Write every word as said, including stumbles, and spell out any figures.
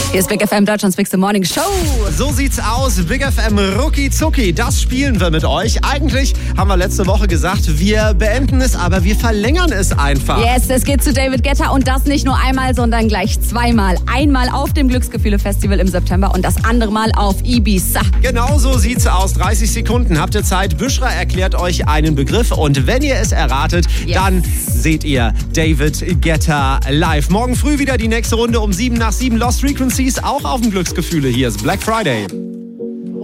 Hier ist Big F M, Deutschlands Big Morning Show. So sieht's aus. Big F M Rucki Zucki, das spielen wir mit euch. Eigentlich haben wir letzte Woche gesagt, wir beenden es, aber wir verlängern es einfach. Yes, es geht zu David Guetta und das nicht nur einmal, sondern gleich zweimal. Einmal auf dem Glücksgefühle-Festival im September und das andere Mal auf Ibiza. Genau so sieht's aus. dreißig Sekunden habt ihr Zeit. Büschra erklärt euch einen Begriff und wenn ihr es erratet, yes. dann seht ihr David Guetta live. Morgen früh wieder die nächste Runde um sieben nach sieben. Lost Frequencies auch auf dem Glücksgefühle. Hier ist Black Friday.